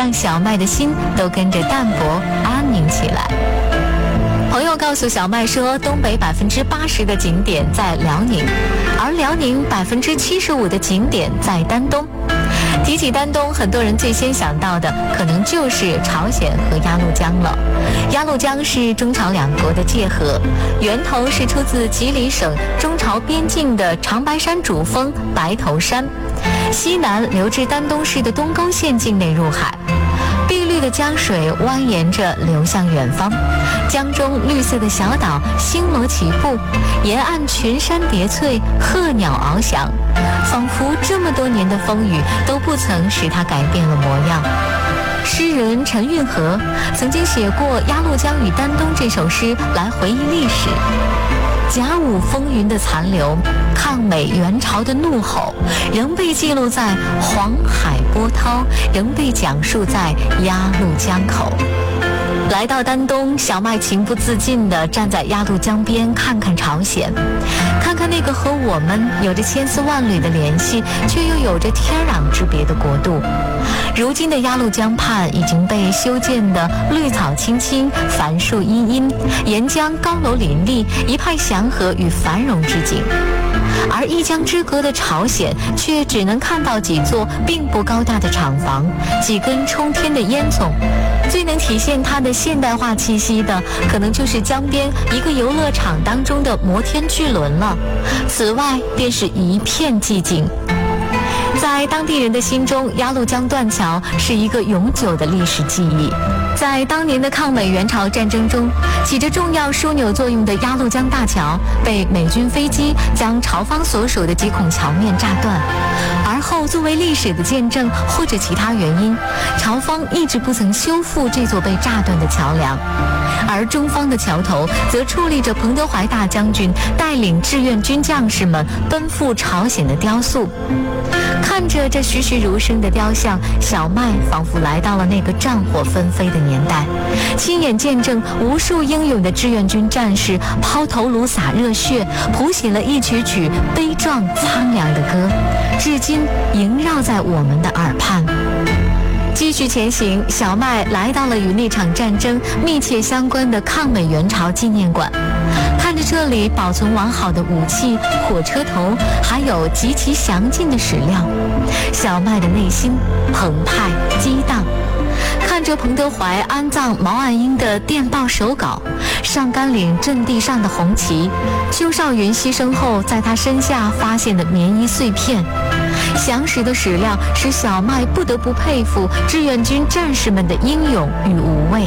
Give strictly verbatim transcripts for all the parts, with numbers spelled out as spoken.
让小麦的心都跟着淡泊安宁起来。朋友告诉小麦说，东北百分之八十的景点在辽宁，而辽宁百分之七十五的景点在丹东。提起丹东，很多人最先想到的可能就是朝鲜和鸭绿江了。鸭绿江是中朝两国的界河，源头是出自吉林省中朝边境的长白山主峰白头山，西南流至丹东市的东沟县境内入海。碧绿的江水蜿蜒着流向远方，江中绿色的小岛星罗棋布，沿岸群山叠翠，鹤鸟翱翔，仿佛这么多年的风雨都不曾使它改变了模样。诗人陈运河曾经写过《鸭绿江与丹东》这首诗来回忆历史。甲午风云的残留，抗美援朝的怒吼，仍被记录在黄海波涛，仍被讲述在鸭绿江口。来到丹东，小麦情不自禁地站在鸭绿江边，看看朝鲜，看看那个和我们有着千丝万缕的联系，却又有着天壤之别的国度。如今的鸭绿江畔已经被修建的绿草青青，繁树茵茵，沿江高楼林立，一派祥和与繁荣之景。而一江之隔的朝鲜却只能看到几座并不高大的厂房，几根冲天的烟囱。最能体现它的现代化气息的，可能就是江边一个游乐场当中的摩天巨轮了。此外便是一片寂静。在当地人的心中，鸭绿江断桥是一个永久的历史记忆。在当年的抗美援朝战争中，起着重要枢纽作用的鸭绿江大桥被美军飞机将朝方所属的几孔桥面炸断，而后作为历史的见证或者其他原因，朝方一直不曾修复这座被炸断的桥梁。而中方的桥头则矗立着彭德怀大将军带领志愿军将士们奔赴朝鲜的雕塑。看着这栩栩如生的雕像，小麦仿佛来到了那个战火纷飞的年代，亲眼见证无数英勇的志愿军战士抛头颅洒热血，谱写了一曲曲悲壮苍凉的歌，至今萦绕在我们的耳畔。继续前行，小麦来到了与那场战争密切相关的抗美援朝纪念馆，看着这里保存完好的武器、火车头，还有极其详尽的史料，小麦的内心澎湃激荡。看着彭德怀安葬毛岸英的电报手稿，上甘岭阵地上的红旗，邱少云牺牲后在他身下发现的棉衣碎片，详实的史料使小麦不得不佩服志愿军战士们的英勇与无畏。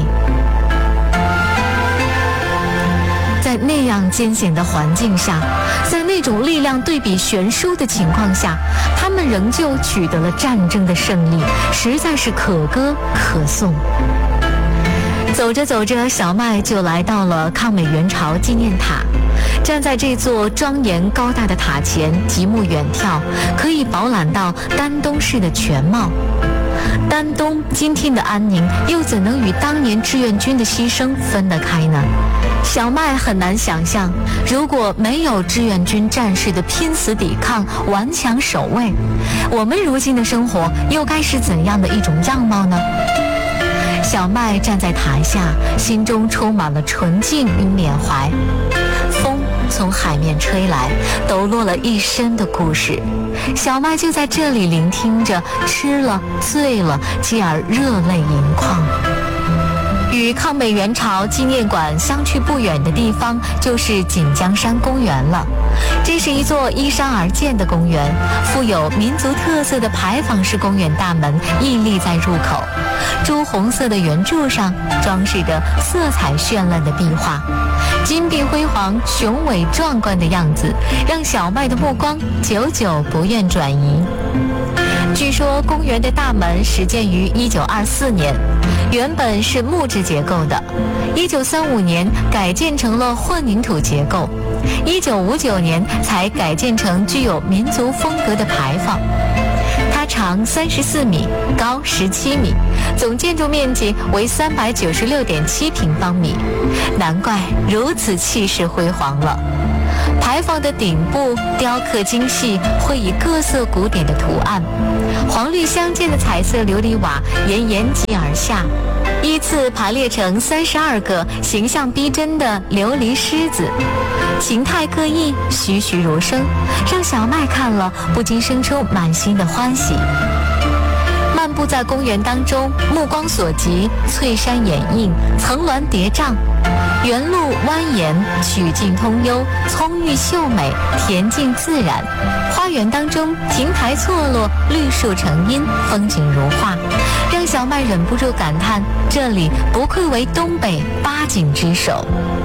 在那样艰险的环境下，在那种力量对比悬殊的情况下，他们仍旧取得了战争的胜利，实在是可歌可颂。走着走着，小麦就来到了抗美援朝纪念塔。站在这座庄严高大的塔前，极目远眺，可以饱览到丹东市的全貌。丹东今天的安宁，又怎能与当年志愿军的牺牲分得开呢？小麦很难想象，如果没有志愿军战士的拼死抵抗、顽强守卫，我们如今的生活又该是怎样的一种样貌呢？小麦站在台下，心中充满了纯净与缅怀。风从海面吹来，抖落了一身的故事。小麦就在这里聆听着，吃了醉了，继而热泪盈眶。与抗美援朝纪念馆相去不远的地方，就是锦江山公园了。这是一座依山而建的公园，富有民族特色的牌坊式公园大门屹立在入口，朱红色的圆柱上装饰着色彩绚烂的壁画，金碧辉煌、雄伟壮观的样子，让小麦的目光久久不愿转移。据说公园的大门始建于一九二四年，原本是木质结构的，一九三五年改建成了混凝土结构，一九五九年才改建成具有民族风格的牌坊。它长三十四米，高十七米，总建筑面积为三百九十六点七平方米，难怪如此气势辉煌了。 牌坊的顶部雕刻精细，绘以各色古典的图案，黄绿相间的彩色琉璃瓦沿沿脊而下，依次排列成三十二个形象逼真的琉璃狮子，形态各异，栩栩如生，让小麦看了不禁生出满心的欢喜。漫步在公园当中，目光所及，翠山掩映，层峦叠嶂，原路蜿蜒，曲径通幽，葱郁秀美，恬静自然。花园当中亭台错落，绿树成荫，风景如画，让小麦忍不住感叹，这里不愧为东北八景之首。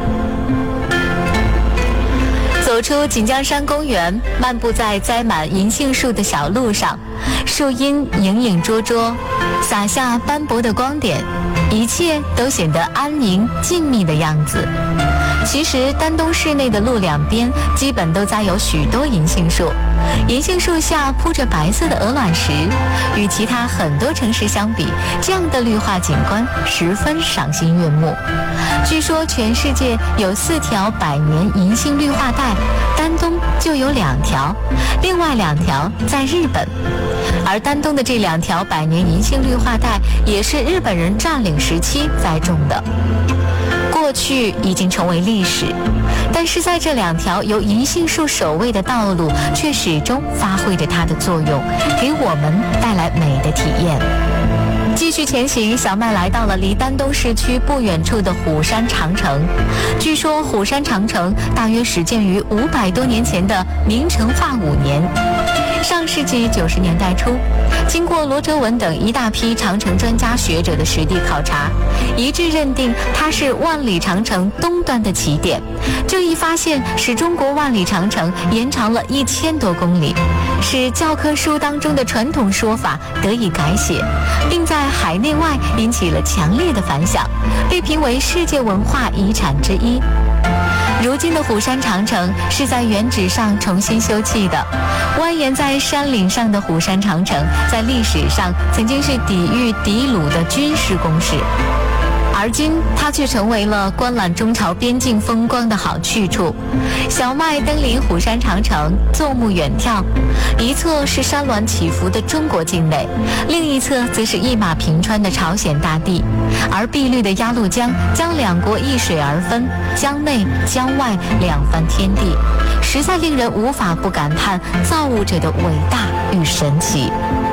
走出锦江山公园，漫步在栽满银杏树的小路上，树荫影影绰绰，洒下斑驳的光点，一切都显得安宁静谧的样子。其实丹东市内的路两边基本都栽有许多银杏树，银杏树下铺着白色的鹅卵石，与其他很多城市相比，这样的绿化景观十分赏心悦目。据说全世界有四条百年银杏绿化带，丹东就有两条，另外两条在日本。而丹东的这两条百年银杏绿化带也是日本人占领时期栽种的，过去已经成为历史，但是在这两条由银杏树守卫的道路却始终发挥着它的作用，给我们带来美的体验。继续前行，小麦来到了离丹东市区不远处的虎山长城。据说虎山长城大约始建于五百多年前的明成化五年，上世纪九十年代初，经过罗哲文等一大批长城专家学者的实地考察，一致认定它是万里长城东端的起点。这一发现使中国万里长城延长了一千多公里，使教科书当中的传统说法得以改写，并在海内外引起了强烈的反响，被评为世界文化遗产之一。如今的虎山长城是在原址上重新修葺的，蜿蜒在山岭上的虎山长城在历史上曾经是抵御敌虏的军事工事，而今它却成为了观览中朝边境风光的好去处。小麦登临虎山长城，纵目远眺，一侧是山峦起伏的中国境内，另一侧则是一马平川的朝鲜大地，而碧绿的鸭绿江将两国一水而分，江内江外两番天地，实在令人无法不感叹造物者的伟大与神奇。